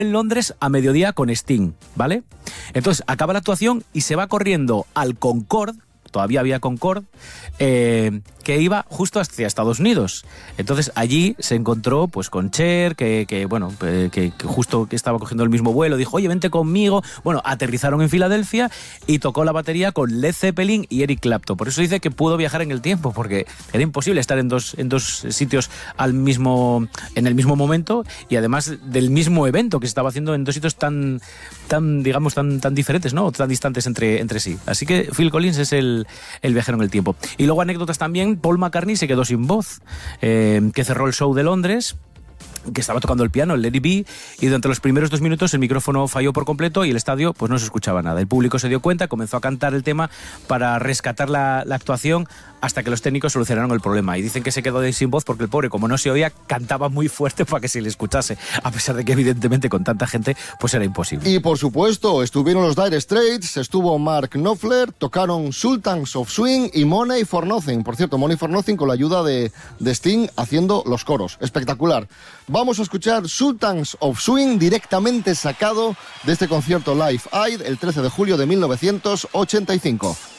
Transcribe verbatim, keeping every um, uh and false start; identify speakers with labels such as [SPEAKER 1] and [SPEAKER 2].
[SPEAKER 1] en Londres a mediodía con Sting, ¿vale? Entonces acaba la actuación y se va corriendo al Concorde, todavía había Concorde, eh, que iba justo hacia Estados Unidos. Entonces allí se encontró pues con Cher, que, que bueno, que, que justo que estaba cogiendo el mismo vuelo, dijo, oye, vente conmigo. Bueno, aterrizaron en Filadelfia y tocó la batería con Led Zeppelin y Eric Clapton. Por eso dice que pudo viajar en el tiempo, porque era imposible estar en dos, en dos sitios al mismo, en el mismo momento, y además del mismo evento que se estaba haciendo en dos sitios tan, tan digamos, tan, tan diferentes, ¿no? Tan distantes entre, entre sí. Así que Phil Collins es el, el viajero en el tiempo. Y luego anécdotas también. Paul McCartney se quedó sin voz, eh, que cerró el show de Londres, que estaba tocando el piano, el Let It Be, y durante los primeros dos minutos el micrófono falló por completo y el estadio pues no se escuchaba nada. El público se dio cuenta, comenzó a cantar el tema para rescatar la, la actuación, hasta que los técnicos solucionaron el problema. Y dicen que se quedó sin voz porque el pobre, como no se oía, cantaba muy fuerte para que se le escuchase, a pesar de que evidentemente con tanta gente pues era imposible.
[SPEAKER 2] Y por supuesto, estuvieron los Dire Straits, estuvo Mark Knopfler, tocaron Sultans of Swing y Money for Nothing. Por cierto, Money for Nothing con la ayuda de, de Sting haciendo los coros. Espectacular. Vamos a escuchar Sultans of Swing, directamente sacado de este concierto Live Aid el trece de julio de mil novecientos ochenta y cinco.